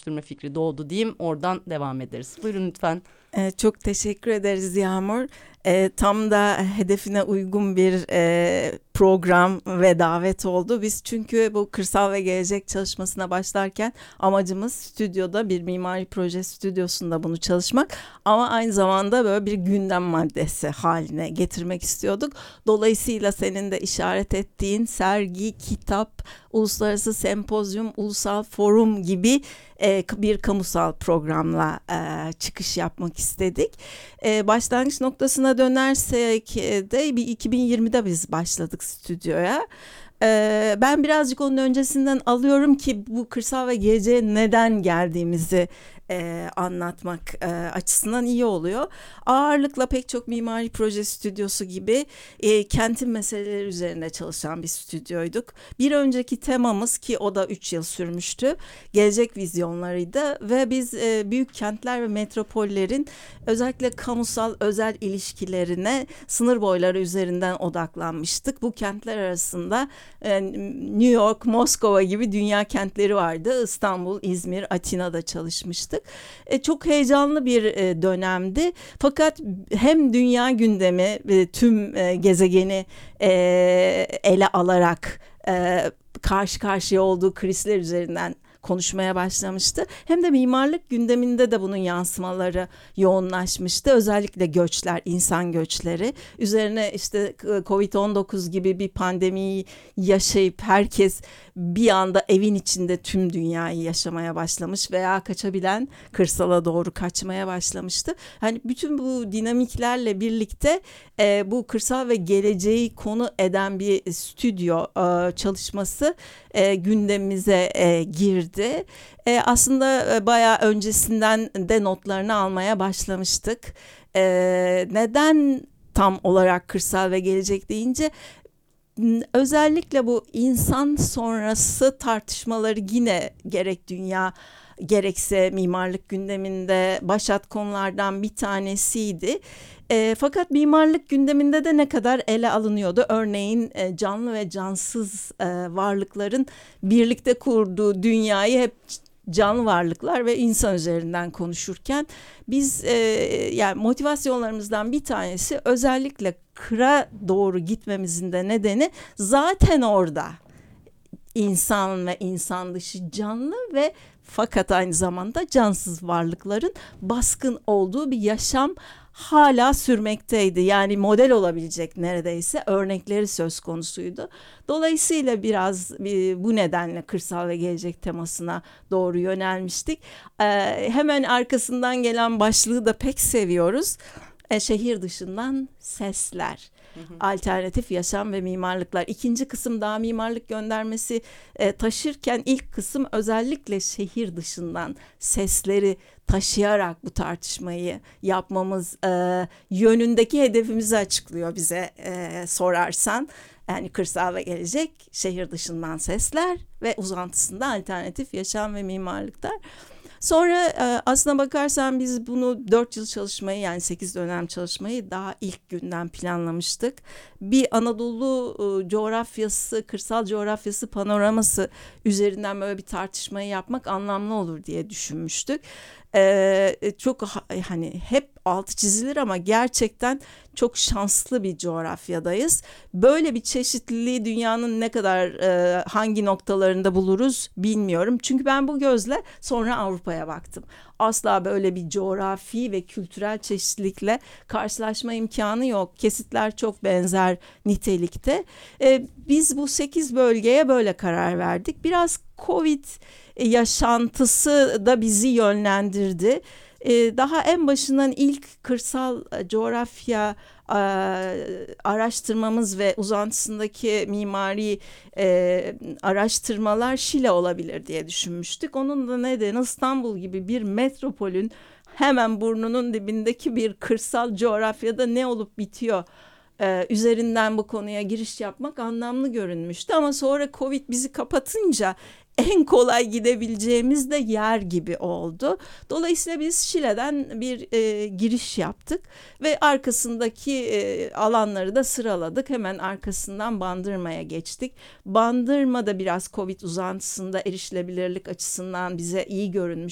dönüştürme fikri doğdu diyeyim. Oradan devam ederiz. Buyurun lütfen. Çok teşekkür ederiz Yağmur. Tam da hedefine uygun bir program ve davet oldu. Biz çünkü bu kırsal ve gelecek çalışmasına başlarken amacımız stüdyoda, bir mimari proje stüdyosunda bunu çalışmak, ama aynı zamanda böyle bir gündem maddesi haline getirmek istiyorduk. Dolayısıyla senin de işaret ettiğin sergi, kitap, uluslararası sempozyum, ulusal forum gibi bir kamusal programla çıkış yapmak istedik. Başlangıç noktasına dönersek de 2020'de biz başladık stüdyoya. Ben birazcık onun öncesinden alıyorum ki bu kırsal ve geleceğe neden geldiğimizi anlatmak açısından iyi oluyor. Ağırlıkla pek çok mimari proje stüdyosu gibi kentin meseleleri üzerinde çalışan bir stüdyoyduk. Bir önceki temamız, ki o da 3 yıl sürmüştü, gelecek vizyonlarıydı ve biz büyük kentler ve metropollerin özellikle kamusal özel ilişkilerine sınır boyları üzerinden odaklanmıştık. Bu kentler arasında New York, Moskova gibi dünya kentleri vardı. İstanbul, İzmir, Atina'da çalışmıştık. Çok heyecanlı bir dönemdi. Fakat hem dünya gündemi, tüm gezegeni ele alarak karşı karşıya olduğu krizler üzerinden konuşmaya başlamıştı. Hem de mimarlık gündeminde de bunun yansımaları yoğunlaşmıştı. Özellikle göçler, insan göçleri. Üzerine işte Covid-19 gibi bir pandemiyi yaşayıp herkes bir anda evin içinde tüm dünyayı yaşamaya başlamış veya kaçabilen kırsala doğru kaçmaya başlamıştı. Hani bütün bu dinamiklerle birlikte bu kırsal ve geleceği konu eden bir stüdyo çalışması gündemimize girdi. Aslında bayağı öncesinden de notlarını almaya başlamıştık. Neden tam olarak kırsal ve gelecek deyince, özellikle bu insan sonrası tartışmaları yine gerek dünya gerekse mimarlık gündeminde başat konulardan bir tanesiydi. Fakat mimarlık gündeminde de ne kadar ele alınıyordu? Örneğin canlı ve cansız varlıkların birlikte kurduğu dünyayı hep canlı varlıklar ve insan üzerinden konuşurken biz yani motivasyonlarımızdan bir tanesi, özellikle kıra doğru gitmemizin de nedeni zaten orada insan ve insan dışı canlı ve fakat aynı zamanda cansız varlıkların baskın olduğu bir yaşam hala sürmekteydi. Yani model olabilecek neredeyse örnekleri söz konusuydu. Dolayısıyla biraz bu nedenle kırsal ve gelecek temasına doğru yönelmiştik. Hemen arkasından gelen başlığı da pek seviyoruz. Şehir dışından sesler. Alternatif yaşam ve mimarlıklar. İkinci kısım daha mimarlık göndermesi taşırken ilk kısım özellikle şehir dışından sesleri taşıyarak bu tartışmayı yapmamız yönündeki hedefimizi açıklıyor bize sorarsan. Yani kırsal ve gelecek, şehir dışından sesler ve uzantısında alternatif yaşam ve mimarlıklar. Sonra aslına bakarsan biz bunu 4 yıl çalışmayı, yani 8 dönem çalışmayı daha ilk günden planlamıştık. Bir Anadolu coğrafyası, kırsal coğrafyası panoraması üzerinden böyle bir tartışmayı yapmak anlamlı olur diye düşünmüştük. Çok hani hep altı çizilir ama gerçekten çok şanslı bir coğrafyadayız. Böyle bir çeşitliliği dünyanın ne kadar hangi noktalarında buluruz bilmiyorum. Çünkü ben bu gözle sonra Avrupa'ya baktım. Asla böyle bir coğrafi ve kültürel çeşitlilikle karşılaşma imkanı yok. Kesitler çok benzer nitelikte. Biz bu 8 bölgeye böyle karar verdik. Biraz Covid yaşantısı da bizi yönlendirdi. Daha en başından ilk kırsal coğrafya araştırmamız ve uzantısındaki mimari araştırmalar Şile olabilir diye düşünmüştük. Onun da nedeni İstanbul gibi bir metropolün hemen burnunun dibindeki bir kırsal coğrafyada ne olup bitiyor üzerinden bu konuya giriş yapmak anlamlı görünmüştü. Ama sonra Covid bizi kapatınca en kolay gidebileceğimiz de yer gibi oldu. Dolayısıyla biz Şile'den bir giriş yaptık ve arkasındaki alanları da sıraladık. Hemen arkasından Bandırma'ya geçtik. Bandırma da biraz Covid uzantısında erişilebilirlik açısından bize iyi görünmüş